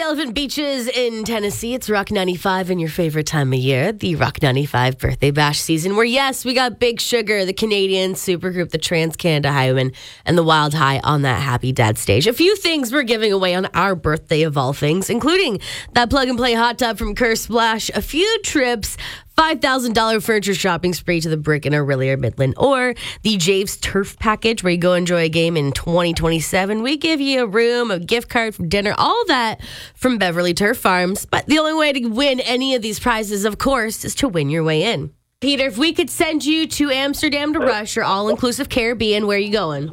Elephant Beaches in Tennessee. It's Rock 95 in your favorite time of year, the Rock 95 Birthday Bash season, where, yes, we got Big Sugar, the Canadian supergroup, the Trans-Canada Highwaymen, and the Wild High on that Happy Dad stage. A few things we're giving away on our birthday of all things, including that plug-and-play hot tub from Curse Splash, a few trips, $5,000 furniture shopping spree to the Brick in Orillia, Midland, or the Javes Turf Package, where you go enjoy a game in 2027. We give you a room, a gift card for dinner, all that from Beverly Turf Farms. But the only way to win any of these prizes, of course, is to win your way in. Peter, if we could send you to Amsterdam to Rush, your all-inclusive Caribbean, where are you going?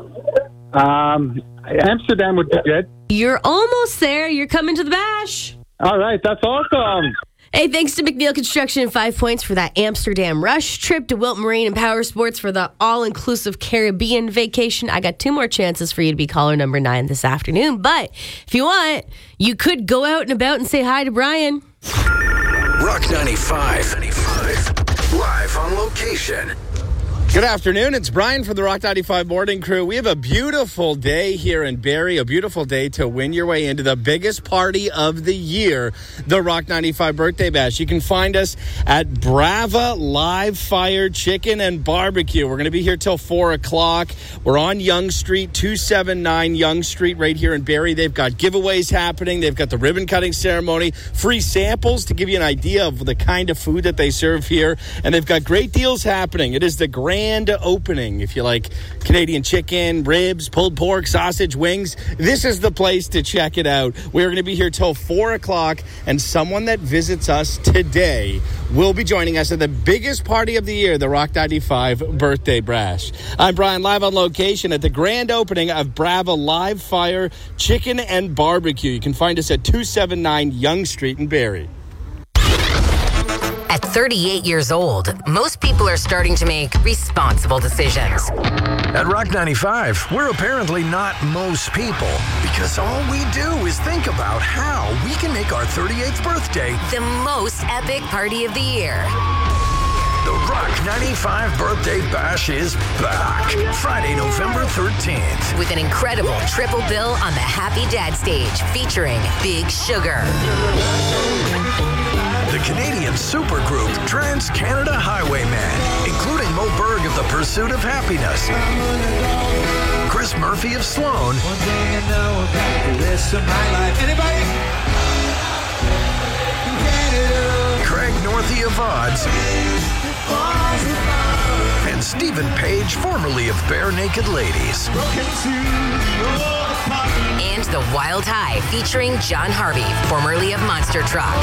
Amsterdam would be good. You're almost there. You're coming to the Bash. All right, that's awesome. Hey, thanks to McNeil Construction, 5 points for that Amsterdam Rush trip, to Wilt Marine and Power Sports for the all-inclusive Caribbean vacation. I got 2 more chances for you to be caller number 9 this afternoon. But if you want, you could go out and about and say hi to Brian. Rock 95. Live on location. Good afternoon. It's Brian from the Rock 95 Morning Crew. We have a beautiful day here in Barrie, a beautiful day to win your way into the biggest party of the year, the Rock 95 Birthday Bash. You can find us at Brava Live Fire Chicken and Barbecue. We're going to be here till 4 o'clock. We're on Yonge Street, 279 Yonge Street, right here in Barrie. They've got giveaways happening. They've got the ribbon cutting ceremony, free samples to give you an idea of the kind of food that they serve here. And they've got great deals happening. It is the grand opening. If you like Canadian chicken, ribs, pulled pork, sausage, wings, this is the place to check it out. We're going to be here till 4 o'clock, and someone that visits us today will be joining us at the biggest party of the year, the Rock 95 Birthday Bash. I'm Brian, live on location at the grand opening of Brava Live Fire Chicken and Barbecue. You can find us at 279 Yonge Street in Barrie. At 38 years old, most people are starting to make responsible decisions. At Rock 95, we're apparently not most people, because all we do is think about how we can make our 38th birthday The most epic party of the year. The Rock 95 Birthday Bash is back. Friday, November 13th. With an incredible triple bill on the Happy Dad stage featuring Big Sugar, The Canadian supergroup Trans-Canada Highwaymen, including Mo Berg of The Pursuit of Happiness, Chris Murphy of Sloan, Craig Northey of Odds, and Stephen Page, formerly of Bare Naked Ladies. and the Wild High featuring John Harvey, formerly of Monster Truck.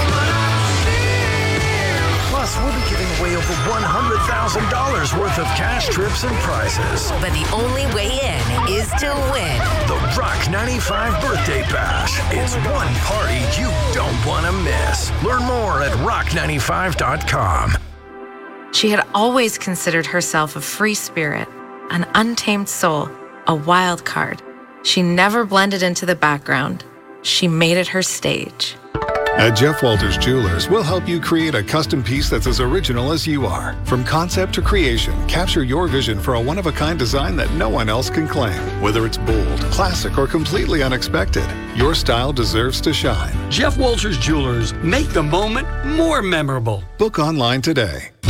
Plus, we'll be giving away over $100,000 worth of cash, trips, and prizes. But the only way in is to win. The Rock 95 Birthday Bash. It's one party you don't want to miss. Learn more at rock95.com. She had always considered herself a free spirit, an untamed soul, a wild card. She never blended into the background. She made it her stage. At Jeff Walters Jewelers, we'll help you create a custom piece that's as original as you are. From concept to creation, capture your vision for a one-of-a-kind design that no one else can claim. Whether it's bold, classic, or completely unexpected, your style deserves to shine. Jeff Walters Jewelers, make the moment more memorable. Book online today.